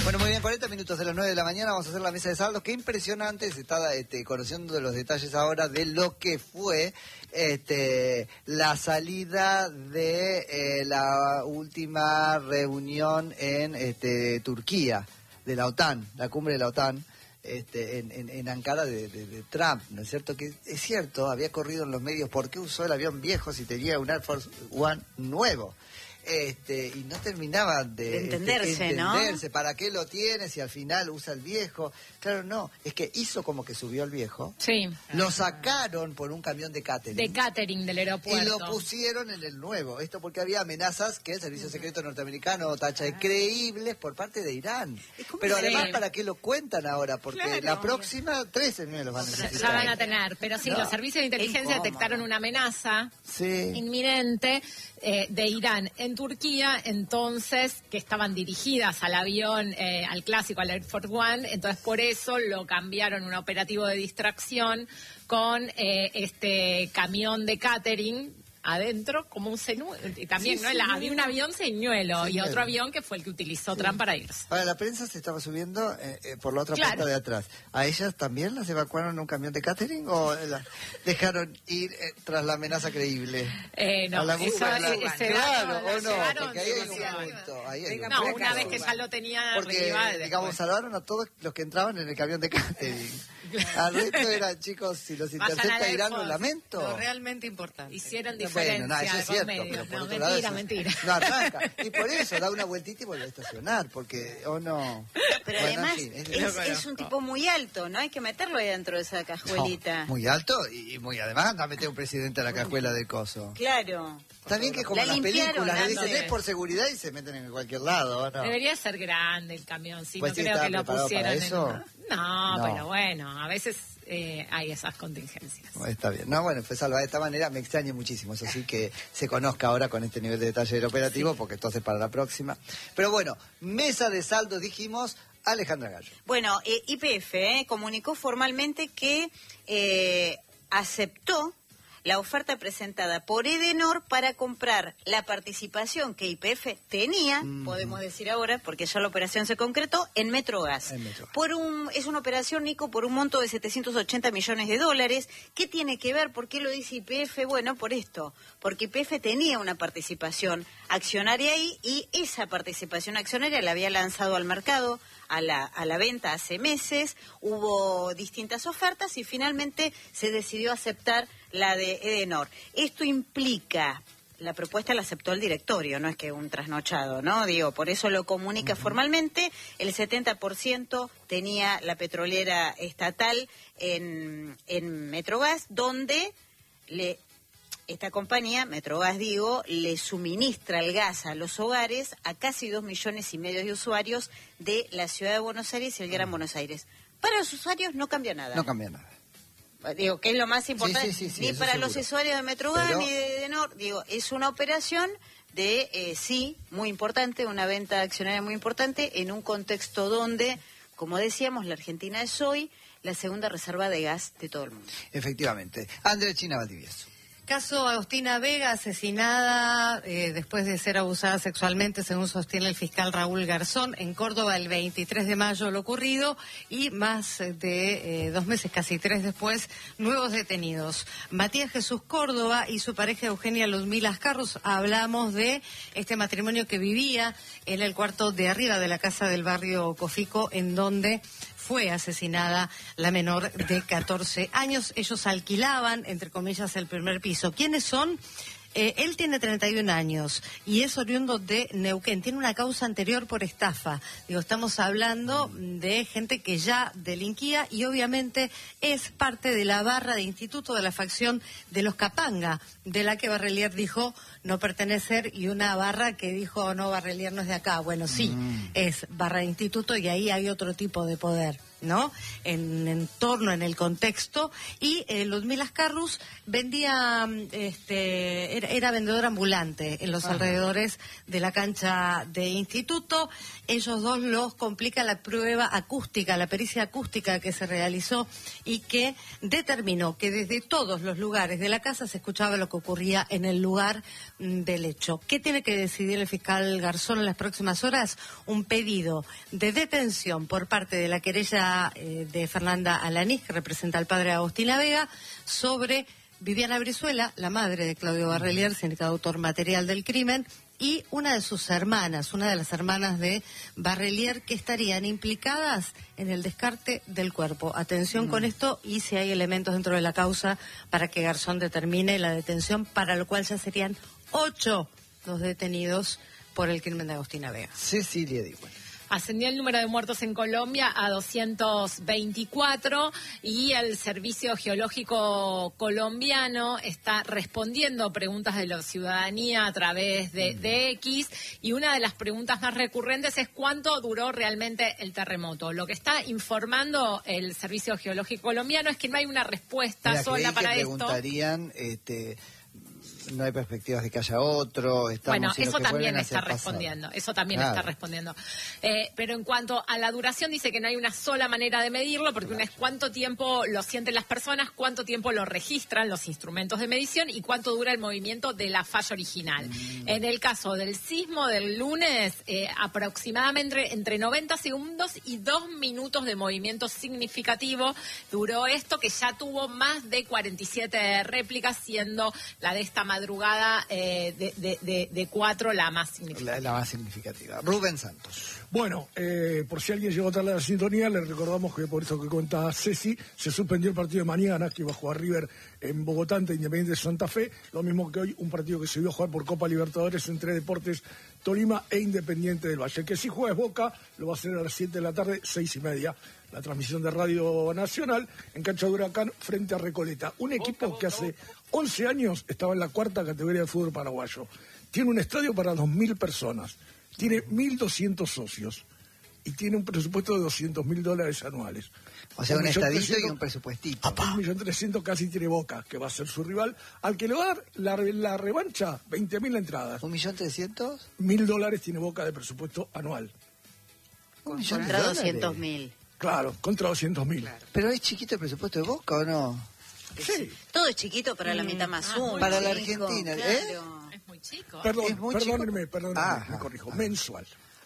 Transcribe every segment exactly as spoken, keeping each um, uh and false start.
Bueno, muy bien, cuarenta minutos de las nueve de la mañana vamos a hacer la mesa de saldos. Qué impresionante, se está este, conociendo de los detalles ahora de lo que fue este, la salida de eh, la última reunión en este, Turquía, de la OTAN, la cumbre de la OTAN. Este, en, en, en Ankara de, de, de Trump, ¿no es cierto? Que es cierto, había corrido en los medios, ¿por qué usó el avión viejo si tenía un Air Force One nuevo? Este, y no terminaba de, de entenderse, este, entenderse, ¿no? ¿Para qué lo tiene si al final usa el viejo? Claro, no, es que hizo como que subió el viejo, sí. Lo sacaron por un camión de catering. De catering del aeropuerto. Y lo pusieron en el nuevo. Esto porque había amenazas que el Servicio Secreto Norteamericano tacha de creíbles por parte de Irán. Pero sí. además, ¿para qué lo cuentan ahora? Porque claro. la próxima, tres señores los van a necesitar. Ya van a tener, pero sí, no. los servicios de inteligencia detectaron una amenaza sí. inminente eh, de Irán en Turquía, entonces, que estaban dirigidas al avión, eh, al clásico, al Air Force One, entonces por eso lo cambiaron un operativo de distracción con eh, este camión de catering adentro como un señuelo, y también, sí, ¿no? La, había un avión señuelo sí, y otro avión que fue el que utilizó sí. Trump para irse. Ahora, la prensa se estaba subiendo eh, eh, por la otra claro. puerta de atrás. ¿A ellas también las evacuaron en un camión de catering o las dejaron ir eh, tras la amenaza creíble? Eh, no, a la eso, la, ese claro, dato, o no, llevaron, porque ahí hay un sí, punto. Ahí hay no, un una punto. vez que ya lo tenía porque, arriba, digamos, salvaron a todos los que entraban en el camión de catering. Al resto eran, chicos, si los intercepta Irán, lo lamento. Lo realmente importante. Hicieron Bueno, diferencia no, eso es con cierto, medios. pero por No, otro mentira, lado, mentira. No arranca. Y por eso da una vueltita y vuelve a estacionar, porque, o oh, no. Pero bueno, además en fin, es, es, es un tipo muy alto, ¿no? Hay que meterlo ahí dentro de esa cajuelita. No, muy alto y muy además anda a meter un presidente a la cajuela del coso. Claro. Está bien que como la en las limpiaron, películas le no, dicen no, es por seguridad y se meten en cualquier lado, ¿no? Debería ser grande el camión, sí, Pues no sí, creo que lo ¿estaba preparado pusieran para en... eso? No, No. pero bueno, a veces eh, hay esas contingencias. Está bien. No, bueno, fue salvada de esta manera. Me extraña muchísimo. Eso sí que se conozca ahora con este nivel de detalle del operativo, sí. Porque entonces para la próxima. Pero bueno, mesa de saldo dijimos, Alejandra Gallo. Bueno, eh, Y P F eh, comunicó formalmente que eh, aceptó la oferta presentada por Edenor para comprar la participación que Y P F tenía, mm-hmm. podemos decir ahora, porque ya la operación se concretó, en Metrogas. En Metrogas. Por un, es una operación, Nico, por un monto de setecientos ochenta millones de dólares. ¿Qué tiene que ver? ¿Por qué lo dice Y P F? Bueno, por esto, porque Y P F tenía una participación accionaria ahí y esa participación accionaria la había lanzado al mercado, a la, a la venta hace meses, hubo distintas ofertas y finalmente se decidió aceptar la de Edenor. Esto implica, la propuesta la aceptó el directorio, no es que un trasnochado, ¿no? Digo, por eso lo comunica uh-huh. formalmente, el setenta por ciento tenía la petrolera estatal en, en Metrogas, donde le... Esta compañía, Metrogas digo, le suministra el gas a los hogares a casi dos millones y medio de usuarios de la ciudad de Buenos Aires y el Gran Buenos Aires. Para los usuarios no cambia nada. No cambia nada. Digo, que es lo más importante, sí, sí, sí, ni sí, para seguro. los usuarios de Metrogas Pero... ni de Edenor. Digo, es una operación de, eh, sí, muy importante, una venta accionaria muy importante, en un contexto donde, como decíamos, la Argentina es hoy la segunda reserva de gas de todo el mundo. Efectivamente. Andrés China Valdivieso. Caso Agustina Vega, asesinada eh, después de ser abusada sexualmente, según sostiene el fiscal Raúl Garzón, en Córdoba el veintitrés de mayo lo ocurrido y más de eh, dos meses, casi tres después, nuevos detenidos. Matías Jesús Córdoba y su pareja Eugenia Ludmila Ascarros, hablamos de este matrimonio que vivía en el cuarto de arriba de la casa del barrio Cofico, en donde fue asesinada la menor de catorce años. Ellos alquilaban, entre comillas, el primer piso. ¿Quiénes son? Eh, él tiene treinta y un años y es oriundo de Neuquén. Tiene una causa anterior por estafa. Digo, estamos hablando de gente que ya delinquía y obviamente es parte de la barra de instituto de la facción de los Capanga, de la que Barrelier dijo no pertenecer, y una barra que dijo no, Barrelier no es de acá. Bueno, sí, mm. es barra de instituto y ahí hay otro tipo de poder. ¿no? En entorno, en el contexto, y eh, Ludmila Scarrus vendía, este, era, era vendedora ambulante en los Ajá. alrededores de la cancha de instituto. Ellos dos los complica la prueba acústica, la pericia acústica que se realizó y que determinó que desde todos los lugares de la casa se escuchaba lo que ocurría en el lugar mm, del hecho. ¿Qué tiene que decidir el fiscal Garzón en las próximas horas? Un pedido de detención por parte de la querella de Fernanda Alanís, que representa al padre Agustina Vega, sobre Viviana Brizuela, la madre de Claudio Barrelier, sindicado autor material del crimen, y una de sus hermanas, una de las hermanas de Barrelier, que estarían implicadas en el descarte del cuerpo. Atención mm. con esto, y si hay elementos dentro de la causa para que Garzón determine la detención, para lo cual ya serían ocho los detenidos por el crimen de Agustina Vega. Cecilia Diwan. Ascendió el número de muertos en Colombia a doscientos veinticuatro y el Servicio Geológico Colombiano está respondiendo preguntas de la ciudadanía a través de, de X, y una de las preguntas más recurrentes es cuánto duró realmente el terremoto. Lo que está informando el Servicio Geológico Colombiano es que no hay una respuesta Mira, sola para que esto. Preguntarían, este... no hay perspectivas de que haya otro. Bueno, eso también está respondiendo, pasado. eso también claro. está respondiendo. Eh, pero en cuanto a la duración, dice que no hay una sola manera de medirlo, porque claro. una es cuánto tiempo lo sienten las personas, cuánto tiempo lo registran los instrumentos de medición y cuánto dura el movimiento de la falla original. Mm. En el caso del sismo del lunes, eh, aproximadamente entre noventa segundos y dos minutos de movimiento significativo duró esto, que ya tuvo más de cuarenta y siete réplicas, siendo la de esta madrugada eh, de, de, de, de cuatro la más significativa. La, la más significativa. Rubén Santos. Bueno, eh, por si alguien llegó tarde a la sintonía, le recordamos que por eso que cuenta Ceci, se suspendió el partido de mañana, que iba a jugar River en Bogotá ante Independiente de Santa Fe, lo mismo que hoy un partido que se iba a jugar por Copa Libertadores entre Deportes Tolima e Independiente del Valle. El que sí juega es Boca, lo va a hacer a las siete de la tarde, seis y media. La transmisión de Radio Nacional en cancha de Huracán frente a Recoleta. Un equipo que hace once años estaba en la cuarta categoría del fútbol paraguayo. Tiene un estadio para dos mil personas. Tiene mil doscientos socios. Y tiene un presupuesto de doscientos mil dólares anuales. O sea, un, un estadito y un presupuestito. Un millón trescientos casi tiene Boca, que va a ser su rival, al que le va a dar la, la revancha, veinte mil entradas. ¿Un millón trescientos? Mil dólares tiene Boca de presupuesto anual. ¿Un millón contra doscientos mil? Claro, contra doscientos mil. Claro. ¿Pero es chiquito el presupuesto de Boca o no? Sí. Todo es chiquito para la mitad más uno. Ah, para chico, la Argentina, claro. ¿eh? Es muy chico. Perdón, es muy perdónenme, chico. perdónenme, Ah, me corrijo, mensual.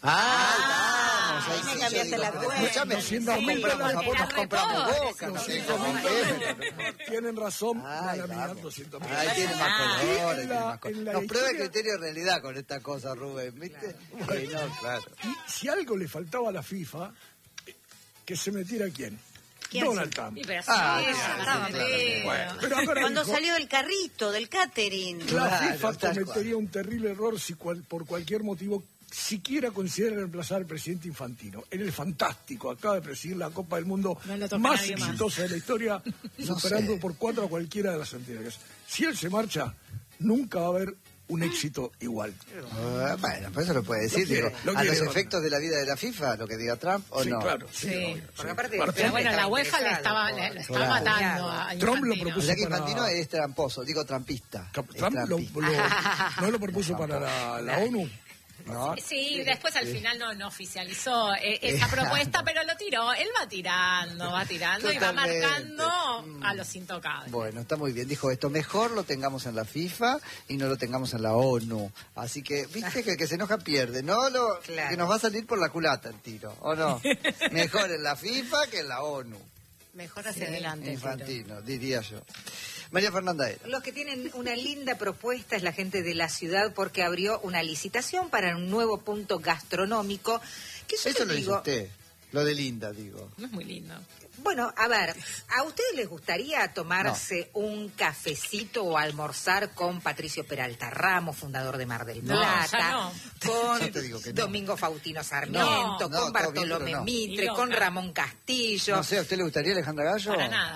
Ah, ah, ahí me cambiaste la cuenta. Escúchame, doscientos mil compramos, dólares. nos compramos Boca. No, No, sí, no, no, no, tienen razón, Ay, mala mía, vamos. doscientos mil. Ahí tiene más colores, tiene más colores. en la Nos prueba el historia- criterio de realidad con esta cosa, Rubén, ¿viste? Claro. Sí, no, claro. Y si algo le faltaba a la FIFA, que se metiera quién. ¿Quién? Donald Trump. Sí, pero sí, Ah, eso, claro, estaba claro, pleno. Bueno, pero ahora Cuando dijo, salió del carrito, del catering. la Claro, FIFA tal cometería cual. un terrible error si cual- por cualquier motivo siquiera considera reemplazar al presidente Infantino. Él es fantástico, acaba de presidir la Copa del Mundo No lo toca más nadie más. exitosa de la historia, No superando sé. por cuatro a cualquiera de las anteriores. Si él se marcha, nunca va a haber un éxito igual. Ah, bueno, pues eso lo puede decir. Lo quiere, digo, lo a quiere los Donald. efectos de la vida de la FIFA, lo que diga Trump, ¿o Sí, no? claro, sí, Sí. obvio, Porque sí. aparte Para el Pero Trump- bueno, la Estaba UEFA le interesado estaba, por- le, le está Claro. matando a Trump lo Infantino. propuso. O sea que para- Infantino es tramposo, digo trampista. Trump es Trump lo, trampista. lo- no lo propuso para la, la ONU. ¿No? Sí, después al final no, no oficializó eh, esa propuesta, pero lo tiró. Él va tirando, va tirando y va Totalmente. marcando Mm. a los intocables. Bueno, está muy bien. Dijo esto, mejor lo tengamos en la FIFA y no lo tengamos en la ONU. Así que, viste que el que se enoja pierde. No lo Claro. que nos va a salir por la culata el tiro, ¿o no? Mejor en la FIFA que en la ONU. Mejor hacia adelante. Infantino, diría yo. María Fernanda Era. Los que tienen una linda propuesta es la gente de la ciudad porque abrió una licitación para un nuevo punto gastronómico. Que yo Eso te lo dice digo, usted. Lo de Linda, digo. No es muy lindo. bueno, a ver, ¿a ustedes les gustaría tomarse un cafecito o almorzar con Patricio Peralta Ramos, fundador de Mar del No, Plata, ya no. con Yo te digo que no. Domingo Faustino Sarmiento, No, no, con todo bien, Bartolomé pero no. Mitre, Ni con loca. Ramón Castillo? No sé, ¿a usted le gustaría Alejandra Gallo? Para nada.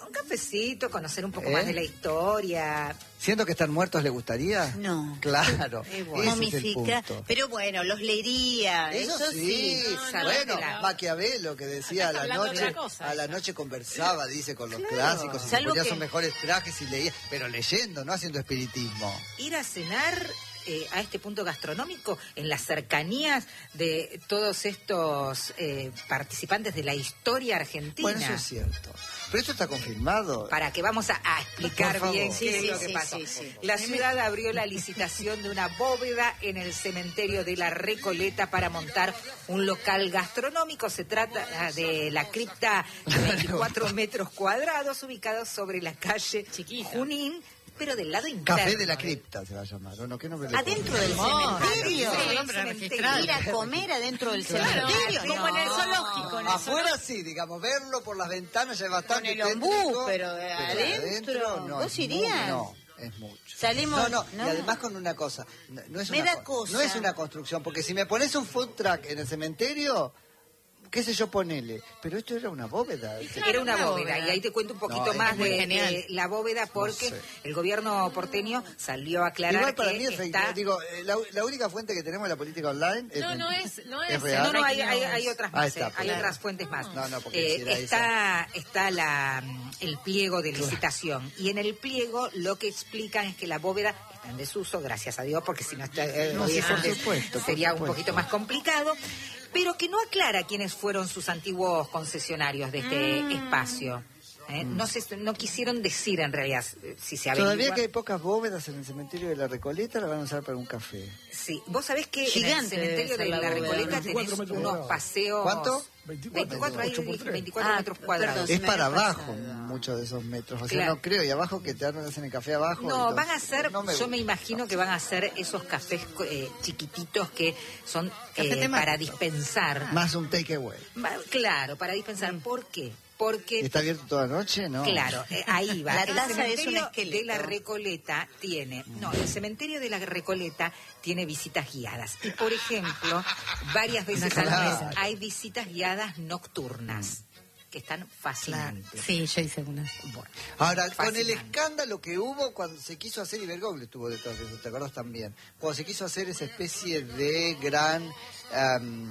Un cafecito, conocer un poco ¿Eh? más de la historia. ¿Siendo que están muertos le gustaría? No. Claro, Eh, ese bueno. es el Momifica. punto. Pero bueno, los leería. Eso, Eso, sí, sí. bueno, no. Maquiavelo que decía a Acá la está hablando de noche, otra cosa, a la ella. noche conversaba, dice, con los Claro. clásicos, y se Salvo ponía que- sus mejores trajes y leía, pero leyendo, no haciendo espiritismo. Ir a cenar eh, a este punto gastronómico en las cercanías de todos estos eh, participantes de la historia argentina. Bueno, eso es cierto. Pero esto está confirmado. Para que vamos a, a explicar Por favor. bien Sí, qué sí, es lo que sí, pasó. sí, sí. La ciudad abrió la licitación de una bóveda en el cementerio de la Recoleta para montar un local gastronómico. Se trata ah, de la cripta de veinticuatro metros cuadrados ubicada sobre la calle Chiquita. Junín, pero del lado interno. Café de la cripta se va a llamar, ¿o no? ¿Qué nombre le Adentro ponen? del cementerio. sí, Sí, nombre cementerio. registrado. Ir a comer adentro del Claro, cementerio. como en el No. zoológico. En el Afuera sí, digamos, verlo por las ventanas ya es bastante Con el ombú, tétrico, pero adentro, no, ¿vos es irías? mu- No, es mucho. Salimos- No, no, no. y además con una cosa, no, no es Me una da co- cosa. no es una construcción, porque si me pones un food truck en el cementerio, qué sé yo, ponele, pero esto era una bóveda. Era una una bóveda, bóveda. y ahí te cuento un poquito No, es más muy de, genial. de la bóveda porque No sé. el gobierno porteño salió a aclarar Igual para que mí es fake está... news. Digo, eh, la, la única fuente que tenemos de la política online es No, no mentira. es, no ¿Es es. real? No, no, hay, fake hay, news. hay otras Ah, más, está, eh, hay claro. otras fuentes más. No, no, porque Eh, si era está está la, el pliego de licitación, y en el pliego lo que explican es que la bóveda está en desuso, gracias a Dios, porque si no está, eh, No, sí, por obviamente supuesto, por sería un supuesto. poquito más complicado, pero que no aclara quiénes fueron sus antiguos concesionarios de este Mm. espacio. ¿eh? No se, no quisieron decir en realidad eh, si se averigua. Todavía que hay pocas bóvedas en el cementerio de la Recoleta, la van a usar para un café. Sí, vos sabés que en el Gigante cementerio debe de ser la la bóveda. Recoleta veinticuatro tenés metros unos cuadrados. paseos... ¿Cuánto? veinticuatro, ahí ocho por dije, tres. veinticuatro Ah, metros cuadrados. perdón. Es me para había abajo pasado. muchos de esos metros. O sea, Claro. no creo. Y abajo que te hacen el café abajo. No, y van todo. a ser, No me yo gusta. me imagino que van a ser esos cafés eh, chiquititos que son Café eh, temático. para dispensar. Más un takeaway. Va- Claro, para dispensar. ¿Por qué? Porque, ¿Está abierto toda la noche? No. claro, eh, ahí va. La El taza es un cementerio esqueleto. de la Recoleta tiene, no, el cementerio de la Recoleta tiene visitas guiadas. Y, por ejemplo, varias veces al Claro. mes hay visitas guiadas nocturnas, que están Claro. fascinantes. Sí, yo hice una. Bueno, Ahora, con el fascinante. escándalo que hubo cuando se quiso hacer, y Bergoglio estuvo detrás de eso, ¿te acordás también? Cuando se quiso hacer esa especie de gran am,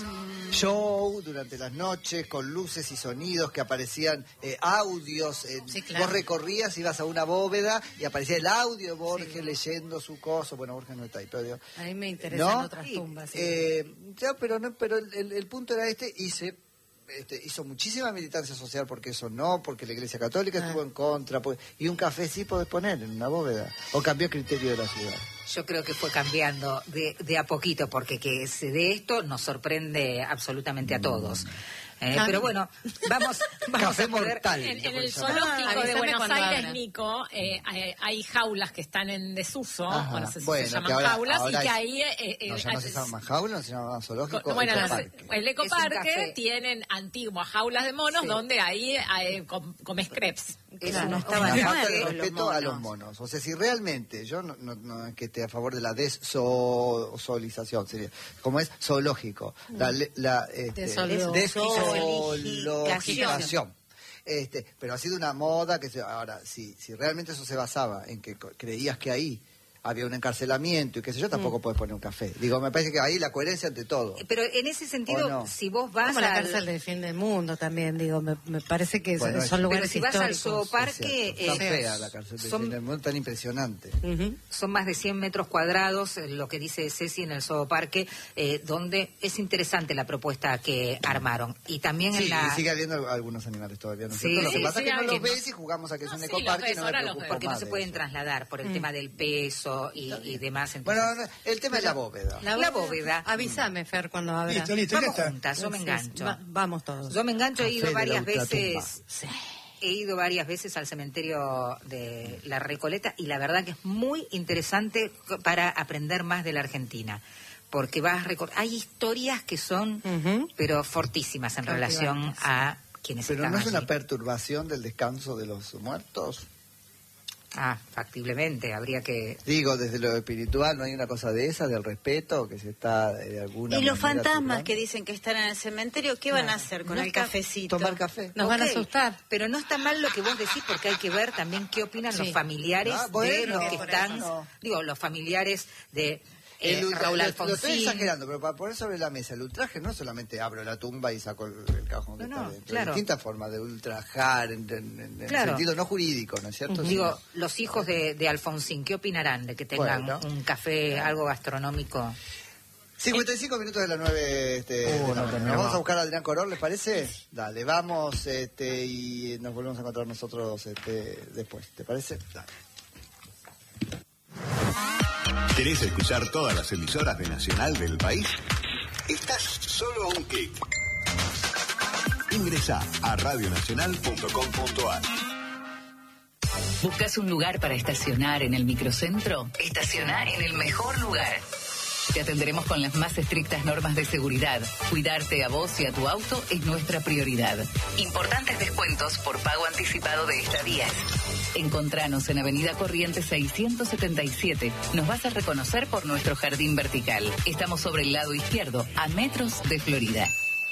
show durante las noches con luces y sonidos que aparecían, eh, audios. eh, Sí, claro. Vos recorrías, ibas a una bóveda y aparecía el audio de Borges leyendo su coso. Bueno, Borges no está ahí, pero digo, A mí me interesan ¿no? otras Sí, tumbas. sí. Eh, ya, pero no, pero el, el- el punto era este, y se este, hizo muchísima militancia social porque eso no, porque la Iglesia Católica Ah. estuvo en contra, pues, y un café sí podés poner en una bóveda, o cambió el criterio de la ciudad. Yo creo que fue cambiando de, de a poquito, porque que se dé esto nos sorprende absolutamente a todos. Eh, Ah. pero bueno, vamos, vamos Café a poder... mortal. En, se en puede el llamar. zoológico Ah, de avísame Buenos cuando Aires, abra. Nico, eh, hay, hay jaulas que están en desuso, Ajá. o no sé si Bueno, se que llaman ahora- jaulas, ahora y que es- ahí... eh, eh, No, ya no se eh, llama jaula, no se llama zoológico, Co- bueno, ecoparque. el Es un ecoparque café. tienen antiguas jaulas de monos Sí. donde ahí eh, com- comes crepes. Es Claro, un- estaban Una un falta de café- respeto a los monos. O sea, si realmente, yo no, no, no es que esté a favor de la deszoolización, sería, como es zoológico, la, le- la este, Deszoolo- deszoologización. Este, pero ha sido una moda que se, ahora, si, si realmente eso se basaba en que co- creías que ahí había un encarcelamiento y qué sé yo, tampoco puedes poner un café. Digo, me parece que ahí la coherencia ante todo. Pero en ese sentido, ¿O no? si vos vas Como la al... cárcel de fin del mundo también, digo, me, me parece que Bueno, son es- son Pero lugares si vas al históricos. zooparque, Es cierto. Tan eh, fea la cárcel de son- fin del mundo, tan impresionante. Ujú. son más de cien metros cuadrados, eh, lo que dice Ceci en el zooparque, eh, donde es interesante la propuesta que armaron. Y también Sí, en la... y sigue habiendo algunos animales todavía, ¿no es Sí, cierto? Lo que sí, pasa sí, es que no hay los que- ves y jugamos a que es No, un sí, los ecoparque ves, y no me ahora los preocupo ves. porque no más se de pueden eso. trasladar por el tema del peso y, y demás. Bueno, entonces- no, el tema es la bóveda. La bóveda. Avísame, Fer, cuando abra. Listo, listo, ya Vamos está. juntas, yo me Sí, engancho. va- vamos todos. Yo me engancho, he Café ido de la varias ultratumba. veces... He ido varias veces al cementerio de La Recoleta y la verdad que es muy interesante para aprender más de la Argentina. Porque vas a recor- hay historias que son, Ujú. pero fortísimas en relación Cautivantes. a quienes Pero están no es allí. una perturbación del descanso de los muertos. Ah, factiblemente, habría que... Digo, desde lo espiritual, ¿no hay una cosa de esa, del respeto, que se está de alguna Y los manera fantasmas turbando? que dicen que están en el cementerio, ¿qué van a hacer con No el está- cafecito? Tomar café. Nos van a Ok, asustar. Pero no está mal lo que vos decís, porque hay que ver también qué opinan Sí. los familiares Ah, de bueno, los que por están, eso no. digo, los familiares de eh, El ultra- Raúl lo- Lo estoy Alfonsín. exagerando, pero para poner sobre la mesa el ultraje no solamente abro la tumba y saco el, el cajón que No, está no, dentro. claro. Hay distintas formas de ultrajar en, en- en Claro. el sentido no jurídico, ¿no es cierto? Digo, Sino- los hijos de, de Alfonsín, ¿qué opinarán de que tengan Bueno. un café, algo gastronómico? cincuenta y cinco minutos de las nueve. Este, de la no mañana. terminamos. Nos vamos a buscar a Adrián Corol, ¿les parece? Dale, vamos este, y nos volvemos a encontrar nosotros este, después. ¿Te parece? Dale. ¿Querés escuchar todas las emisoras de Nacional del país? Estás solo a un clic. Ingresa a radionacional punto com punto a r. ¿Buscas un lugar para estacionar en el microcentro? Estaciona en el mejor lugar. Te atenderemos con las más estrictas normas de seguridad. Cuidarte a vos y a tu auto es nuestra prioridad. Importantes descuentos por pago anticipado de estadías. Encontranos en Avenida Corrientes seiscientos setenta y siete. Nos vas a reconocer por nuestro jardín vertical. Estamos sobre el lado izquierdo, a metros de Florida.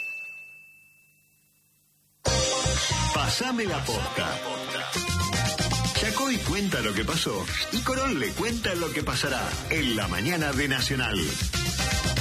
Pasame la posta. Chacoy cuenta lo que pasó y Corol le cuenta lo que pasará en la mañana de Nacional.